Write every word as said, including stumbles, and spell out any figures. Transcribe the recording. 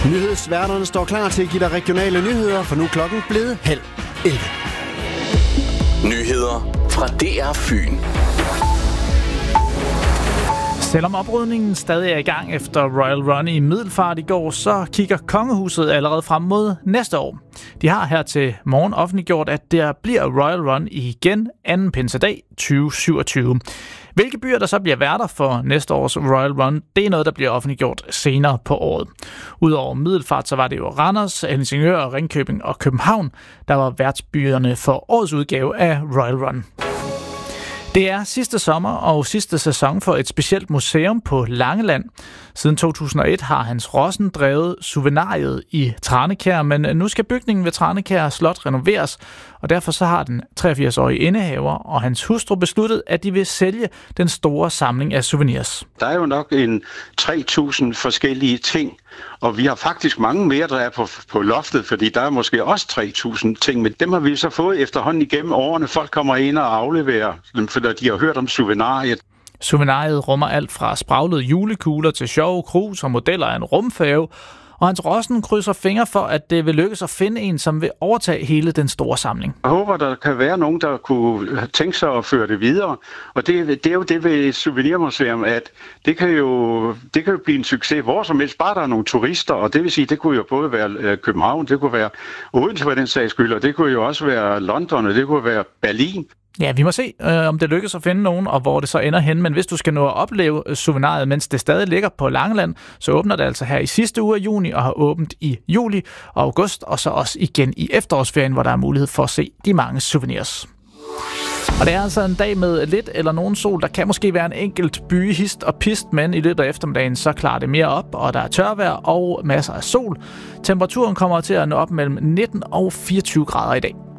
Nyhedsværterne står klar til at give dig regionale nyheder, for nu er klokken blevet halv elleve. Nyheder fra D R Fyn. Selvom oprydningen stadig er i gang efter Royal Run i Middelfart i går, så kigger kongehuset allerede frem mod næste år. De har her til morgen offentliggjort, at der bliver Royal Run igen anden pinsedag tyve syvogtyve. Hvilke byer der så bliver værter for næste års Royal Run, det er noget, der bliver offentliggjort senere på året. Udover Middelfart, så var det jo Randers, Helsingør, Ringkøbing og København, der var værtsbyerne for årets udgave af Royal Run. Det er sidste sommer og sidste sæson for et specielt museum på Langeland. Siden to tusind og et har Hans Rossen drevet Souvenariet i Tranekær, men nu skal bygningen ved Tranekær Slot renoveres, og derfor så har den treogfirs-årige indehaver og hans hustru besluttet, at de vil sælge den store samling af souvenirs. Der er jo nok en tre tusind forskellige ting, og vi har faktisk mange mere, der er på, på loftet, fordi der er måske også tre tusind ting, men dem har vi så fået efterhånden igennem årene. Folk kommer ind og afleverer dem, fordi de har hørt om Souvenariet. Souvenariet rummer alt fra spraglede julekugler til sjove krus og modeller af en rumfærge, og Hans Rossen krydser fingre for, at det vil lykkes at finde en, som vil overtage hele den store samling. Jeg håber, der kan være nogen, der kunne tænke sig at føre det videre. Og det, det er jo det ved et souvenirmuseum, at det kan, jo, det kan jo blive en succes hvor som helst. Bare der er nogle turister, og det vil sige, det kunne jo både være København, det kunne være Odense for den sags skyld, og det kunne jo også være London, og det kunne være Berlin. Ja, vi må se, øh, om det lykkes at finde nogen, og hvor det så ender hen. Men hvis du skal nå at opleve Souvenariet, mens det stadig ligger på Langeland, så åbner det altså her i sidste uge af juni, og har åbent i juli og august, og så også igen i efterårsferien, hvor der er mulighed for at se de mange souvenirs. Og det er altså en dag med lidt eller nogen sol. Der kan måske være en enkelt by, hist og pist, men i løbet af eftermiddagen så klarer det mere op, og der er tørvejr og masser af sol. Temperaturen kommer til at nå op mellem nitten og fireogtyve grader i dag.